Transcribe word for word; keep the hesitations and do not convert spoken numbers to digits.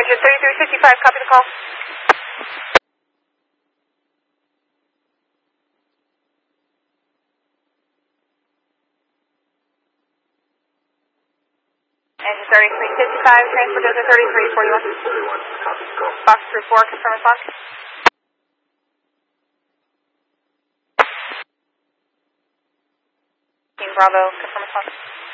Engine thirty-three fifty-five, copy the call. Engine thirty-three fifty-five, transport Delta thirty-three forty-one. Box three four, confirm response. Team Bravo, confirm response.